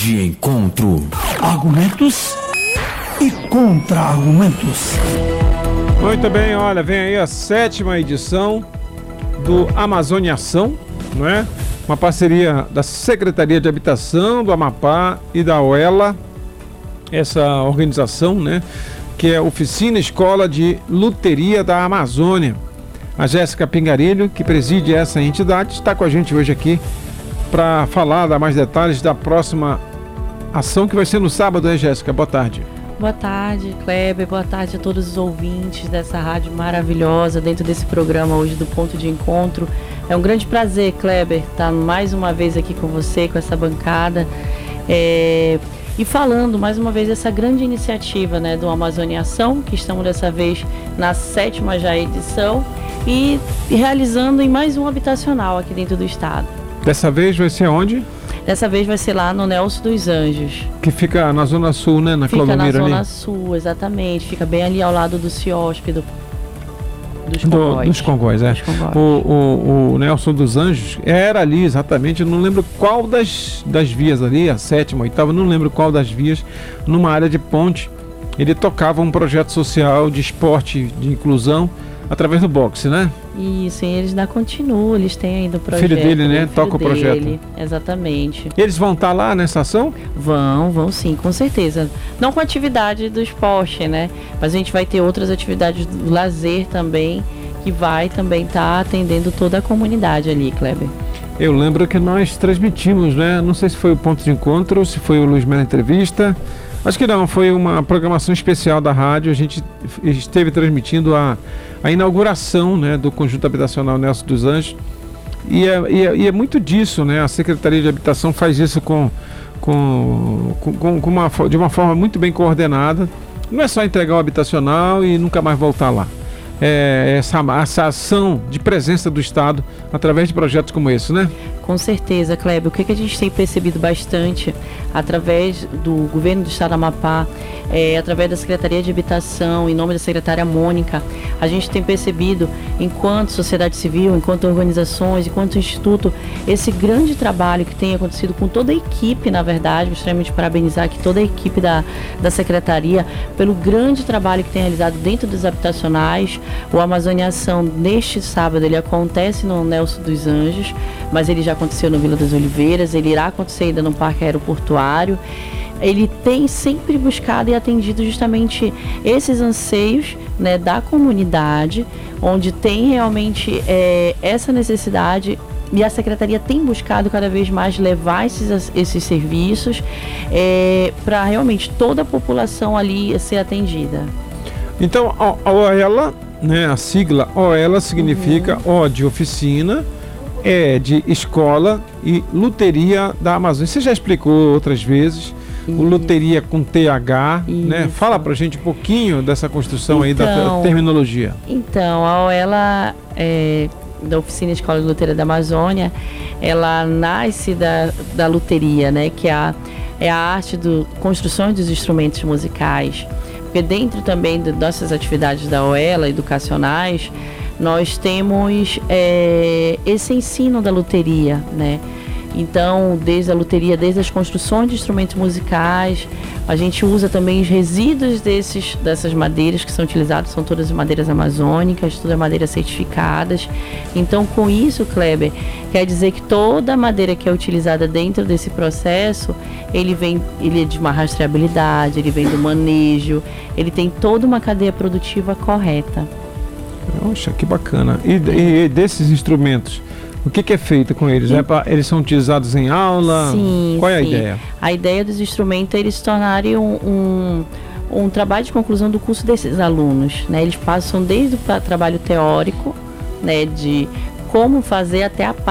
De encontro. Argumentos e contra-argumentos. Muito bem, olha, vem aí a 7ª edição do Amazônia Ação, não é? Uma parceria da Secretaria de Habitação do Amapá e da OELA, essa organização, né? Que é a Oficina Escola de Luteria da Amazônia. A Jéssica Pingarilho, que preside essa entidade, está com a gente hoje aqui para falar, dar mais detalhes da próxima ação que vai ser no sábado, né, Jéssica? Boa tarde. Boa tarde, Kleber. Boa tarde a todos os ouvintes dessa rádio maravilhosa dentro desse programa hoje do Ponto de Encontro. É um grande prazer, Kleber, estar mais uma vez aqui com você, com essa bancada e falando mais uma vez dessa grande iniciativa, né, do Amazônia Ação, que estamos dessa vez na 7ª já edição e realizando em mais um habitacional aqui dentro do estado. Dessa vez vai ser onde? Dessa vez vai ser lá no Nelson dos Anjos. Que fica na Zona Sul, né? Na Clodomiro ali. Fica na Zona Sul, exatamente. Fica bem ali ao lado do CIOSP, dos Congóis, é. O Nelson dos Anjos era ali exatamente, eu não lembro qual das vias ali, a 7ª, 8ª, não lembro qual das vias, numa área de ponte. Ele tocava um projeto social de esporte, de inclusão, através do boxe, né? Isso, e eles ainda continuam, eles têm ainda o projeto. Filho dele, né? Toca o projeto. Exatamente. E eles vão estar lá nessa ação? Vão sim, com certeza. Não com a atividade do esporte, né? Mas a gente vai ter outras atividades do lazer também, que vai também estar atendendo toda a comunidade ali, Kleber. Eu lembro que nós transmitimos, né? Não sei se foi o Ponto de Encontro ou se foi o Luiz Melo Entrevista. Acho que não, foi uma programação especial da rádio. A gente esteve transmitindo a inauguração, né, do Conjunto Habitacional Nelson dos Anjos. E é muito disso, né? A Secretaria de Habitação faz isso de uma forma muito bem coordenada. Não é só entregar o habitacional e nunca mais voltar lá. Essa ação de presença do Estado através de projetos como esse, né? Com certeza, Kleber. O que a gente tem percebido bastante através do governo do Estado do Amapá, através da Secretaria de Habitação, em nome da secretária Mônica, a gente tem percebido, enquanto sociedade civil, enquanto organizações, enquanto instituto, esse grande trabalho que tem acontecido com toda a equipe, na verdade, gostaria de parabenizar aqui toda a equipe da Secretaria pelo grande trabalho que tem realizado dentro dos habitacionais. O Amazônia Ação, neste sábado, ele acontece no Nelson dos Anjos, mas ele já aconteceu no Vila das Oliveiras, ele irá acontecer ainda no Parque Aeroportuário. Ele tem sempre buscado e atendido justamente esses anseios, né, da comunidade, onde tem realmente essa necessidade, e a Secretaria tem buscado cada vez mais levar esses serviços para realmente toda a população ali ser atendida. Então, a OELA, né, a sigla OELA significa O de oficina, E de escola e luteria da Amazônia. Você já explicou outras vezes, o luteria com TH, né? Fala pra gente um pouquinho dessa construção aí, da terminologia. Então, a OELA da Oficina Escola de Luteria da Amazônia, ela nasce da luteria, né? Que é a arte de construção dos instrumentos musicais. Porque dentro também das nossas atividades da OELA, educacionais, nós temos esse ensino da luteria, né? Então, desde a luteria, desde as construções de instrumentos musicais, a gente usa também os resíduos dessas madeiras que são utilizadas, são todas madeiras amazônicas, todas madeiras certificadas. Então, com isso, Kleber, quer dizer que toda a madeira que é utilizada dentro desse processo, ele é de uma rastreabilidade, ele vem do manejo, ele tem toda uma cadeia produtiva correta. Poxa, que bacana. E desses instrumentos, o que é feito com eles? Eles são utilizados em aula? Sim, qual é a ideia? A ideia dos instrumentos é eles se tornarem um trabalho de conclusão do curso desses alunos, né? Eles passam desde o trabalho teórico, né, de como fazer até a